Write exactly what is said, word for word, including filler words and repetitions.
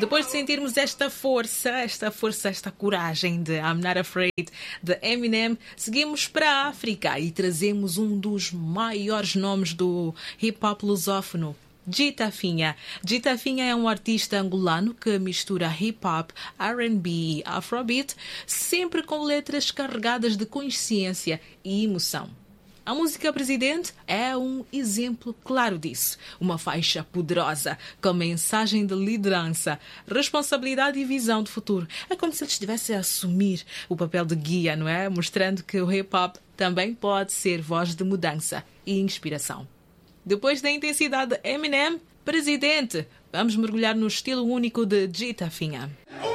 Depois de sentirmos esta força, esta força, esta coragem de I'm Not Afraid de Eminem, seguimos para a África e trazemos um dos maiores nomes do hip-hop lusófono, Jita Finha. Jita Finha é um artista angolano que mistura hip-hop, R and B e afrobeat, sempre com letras carregadas de consciência e emoção. A música Presidente é um exemplo claro disso. Uma faixa poderosa, com mensagem de liderança, responsabilidade e visão de futuro. É como se ele estivesse a assumir o papel de guia, não é? Mostrando que o hip-hop também pode ser voz de mudança e inspiração. Depois da intensidade de Eminem, Presidente, vamos mergulhar no estilo único de Jita Finha.